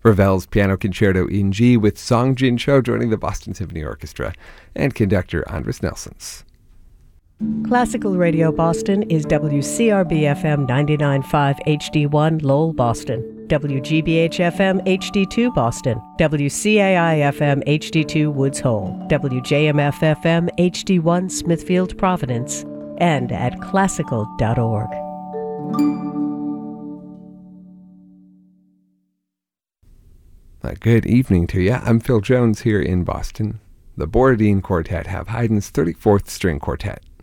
Ravel's Piano Concerto in G with Song Jin Cho joining the Boston Symphony Orchestra and conductor Andres Nelsons. Classical Radio Boston is WCRB-FM 99.5 HD1 Lowell, Boston, WGBH-FM HD2 Boston, WCAI-FM HD2 Woods Hole, WJMF-FM HD1 Smithfield, Providence, and at classical.org. Good evening to you. I'm Phil Jones here in Boston. The Borodin Quartet have Haydn's 34th String Quartet.